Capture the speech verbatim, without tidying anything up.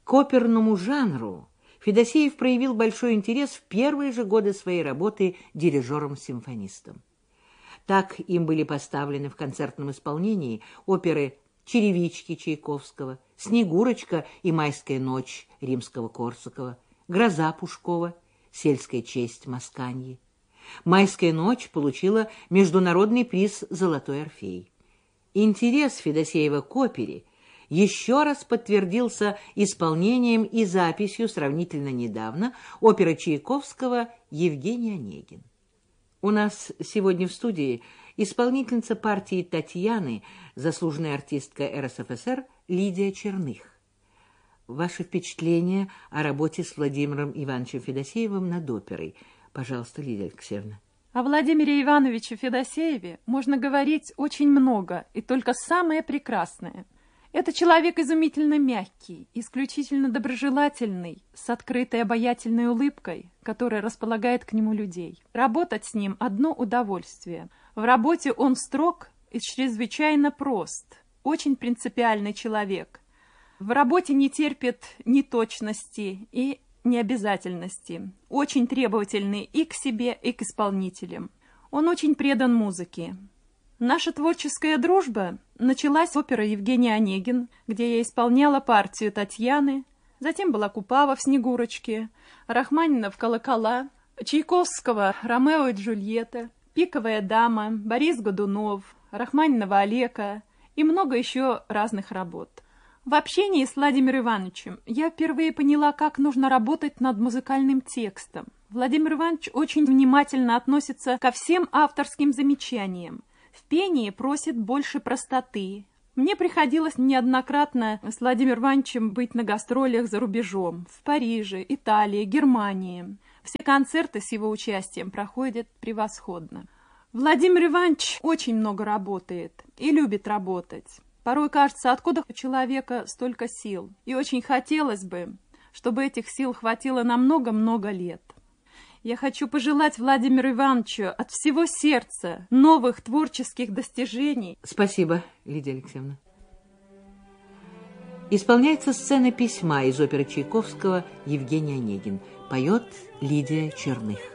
К оперному жанру Федосеев проявил большой интерес в первые же годы своей работы дирижером-симфонистом. Так им были поставлены в концертном исполнении оперы «Черевички» Чайковского, «Снегурочка» и «Майская ночь» Римского-Корсакова, «Гроза» Пушкова, «Сельская честь» Масканьи. «Майская ночь» получила международный приз «Золотой Орфей». Интерес Федосеева к опере еще раз подтвердился исполнением и записью сравнительно недавно оперы Чайковского «Евгений Онегин». У нас сегодня в студии исполнительница партии Татьяны, заслуженная артистка эр эс эф эс эр Лидия Черных. Ваши впечатления о работе с Владимиром Ивановичем Федосеевым над оперой? Пожалуйста, Лидия Алексеевна. О Владимире Ивановиче Федосееве можно говорить очень много, и только самое прекрасное. Это человек изумительно мягкий, исключительно доброжелательный, с открытой обаятельной улыбкой, которая располагает к нему людей. Работать с ним одно удовольствие. В работе он строг и чрезвычайно прост, очень принципиальный человек. В работе не терпит неточности и необязательности, очень требовательный и к себе, и к исполнителям. Он очень предан музыке. Наша творческая дружба началась с оперы «Евгений Онегин», где я исполняла партию Татьяны, затем была Купава в «Снегурочке», Рахманинова в «Колокола», Чайковского «Ромео и Джульетта», «Пиковая дама», Борис Годунов, Рахманинова «Олека» и много еще разных работ. В общении с Владимиром Ивановичем я впервые поняла, как нужно работать над музыкальным текстом. Владимир Иванович очень внимательно относится ко всем авторским замечаниям. В пении просит больше простоты. Мне приходилось неоднократно с Владимиром Ивановичем быть на гастролях за рубежом, в Париже, Италии, Германии. Все концерты с его участием проходят превосходно. Владимир Иванович очень много работает и любит работать. Порой кажется, откуда у человека столько сил. И очень хотелось бы, чтобы этих сил хватило на много-много лет. Я хочу пожелать Владимиру Ивановичу от всего сердца новых творческих достижений. Спасибо, Лидия Алексеевна. Исполняется сцена письма из оперы Чайковского «Евгений Онегин». Поет Лидия Черных.